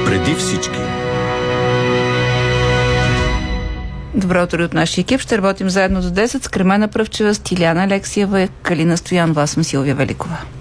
Преди всички. Добро утро от нашия екип. Ще работим заедно до 10 с Кремена Пръвчева, Стиляна Алексиева, Калина Стоянова. Аз съм Силвия Великова.